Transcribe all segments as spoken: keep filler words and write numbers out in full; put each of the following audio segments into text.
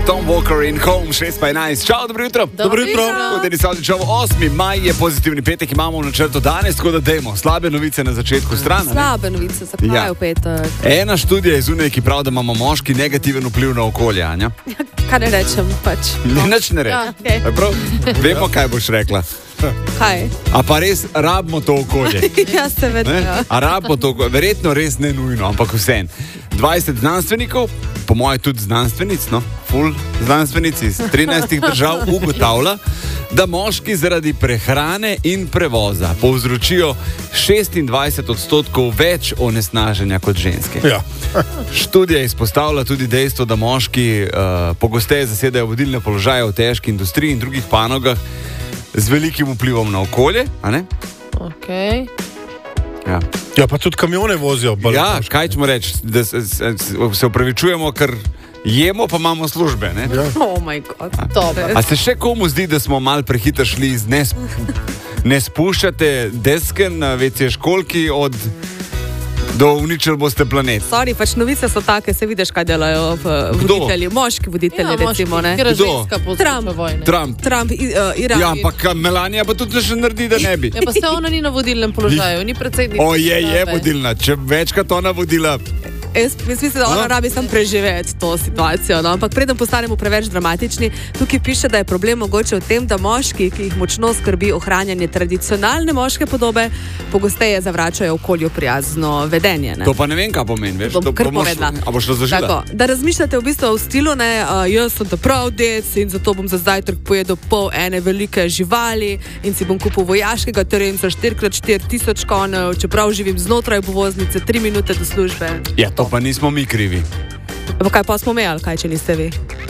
Tom Walker in Home, šest pa enajst. Čau, dobro jutro. Dobro jutro. Udeni so odlično. osmi maj je pozitivni petek, imamo v načrtu danes, tako da dajmo slabe novice na začetku strana. Slabe novice, zakaj Ja. je v petek? Ena študija je zunaj, ki pravi, da imamo moški negativen vpliv na okolje, Anja. Kaj ne rečem, pač. Ne, nič ne reči. Ja, okej. A prav? Vemo, kaj boš rekla. Kaj? A pa res rabimo to okolje? Ja, seveda. Ne? Ja. A rabimo to okolje? Verjetno res ne nujno, ampak vsem. dvajset znanstvenikov, po mojem tudi znanstvenic, no, full znanstvenic iz trinajstih držav ugotavlja, da moški zaradi prehrane in prevoza povzročijo šestindvajset odstotkov več onesnaženja kot ženske. Ja. Študija izpostavlja tudi dejstvo, da moški uh, pogosteje zasedajo vodilne položaje v težki industriji in drugih panogah z velikim vplivom na okolje. A ne? Okay. Ja. Ja, pa tudi kamione vozijo. bolj Ja, moški. kaj ćemo reči, da se, se, se upravičujemo, ker jemo, pa imamo službe. Ne? Ja. Oh moj bog. Dobro. A se še komu zdi, da smo mal prehitro šli iz ne, sp ne spuščate deske na vece školki od do uničili boste planet? Sorry, pač novice so take, se vidiš, kaj delajo v voditelji, moški voditelji, Ja, recimo, ne? Kjer je Kdo? ženska Trump. povzroča vojne. Trump. Trump, i- uh, Iran. Ja, ampak Melania pa tudi še naredi, da ne bi. Ja, pa se ona ni na vodilnem položaju, ni predsednik. O, je, je države. vodilna. Če večkrat ona vodila. Jaz jaz mislim, da ona A? rabi samo preživeti to situacijo. No? Ampak preden postanemo preveč dramatični, tukaj piše, da je problem mogoče v tem, da moški, ki jih močno skrbi ohranjanje tradicionalne moške podobe, pogosteje zavračajo okolju prijazno vedenje. Ne? To pa ne vem, kaj pomeni. Veš, Bom to kar boš- povedala. A boš razložila? Tako, da razmišljate v bistvu v stilu, ne, uh, jaz sem ta prav dec in zato bom za zajtrk pojedel pol ene velike živali in si bom kupil vojaškega terenca štiri krat štiri tisoč konjev, čeprav živim znotraj obvoznice, tri minute do službe. Ja, to pa nismo mi krivi. Pa kaj pa smo imeli, kaj če niste vi?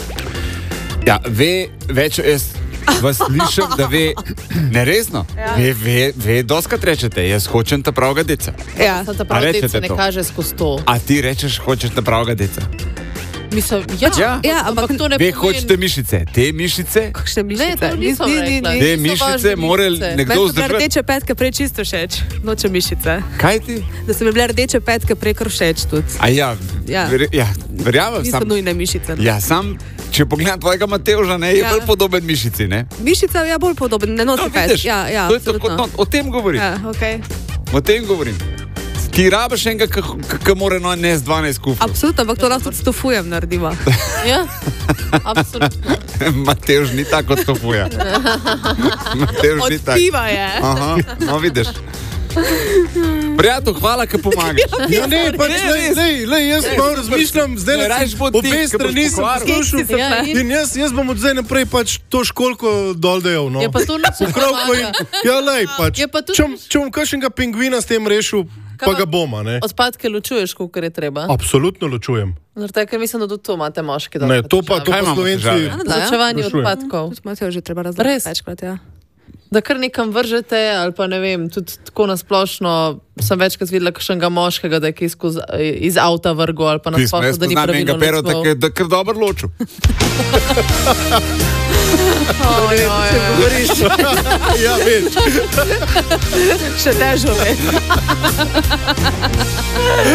Ja, ve, več jaz vas slišim, da ve, neresno, Ja. ve, ve, ve, doskrat rečete, jaz hočem ta pravega deca. Ja. Samo ta A prav rečete dec se ne to? kaže skozi to. A ti rečeš, hočeš ta pravega deca. Mislim, ja, Ja. Ja, ampak to ne Ve, pomeni. hočete mišice. Te mišice, Kakšne mišice? Ne, to nisem rekla. te Niso mišice važne mora mišice. nekdo Meni so bile vzdržati. rdeče petke prej čisto všeč, noče mišice. Kaj ti? Da so mi bile rdeče petke prej kar všeč tudi. A ja, Ja. ver, ja verjamem. Niso Sam, nujne mišice. no. ja, sam, če pogledam tvojega Matevža, ne, je Ja. bolj podoben mišici, ne? Mišica je bolj podoben, ne nosi No, petk. vidiš, Ja, ja, to je tako, absolutno. no, o tem govorim. Ja, okay. O tem govorim. Ti rabiš enega, ki mora no nesti dvanajst kufov. Absolutno, ampak to lahko tudi s tofujem naredimo. Ja, absolutno. Matevž ni tako kot tofuja. Matevž Od ni tako. piva je. Aha, no vidiš. Prijatelj, hvala, ker pomagaš. Ja, ne, pač, Ne, lej, res. lej, lej, jaz malo razmišljam, zdaj Ne, le rajš bo ti, obe ke boš strani sem pokvaril. poslušal. Keksi so Ja, bile. in- In jaz, jaz bom od zdaj naprej pač to školko dol dejal. No. Je pa to nič ne Pokrovko in, pomaga. ja, lej, pač. Je pa tudi- Če, bom- če bom kakšnega pingvina s tem rešil, pa ga bom, a ne. Odpadke ločuješ, kolikor je treba. Absolutno ločujem. Zaradi tega, ker mislim, da tudi to imate moški. Ne, to pa, to Kaj pa imamo Slovenci. težave? Ja, da, ja. Ločevanje Ločujem. odpadkov. Smo se že treba razložiti Res? večkrat, ja. Da kar nekam vržete, ali pa ne vem, tudi tako nasplošno sem večkrat videla kakšnega moškega, da je kaj skozi, iz avta vrgel ali pa Pismo, nasplošno, jaz da ni poznam enega pravilno pero, ločeval. da je kar dobro ločil. Oj, oj, oj. Ja, več. Še težo je.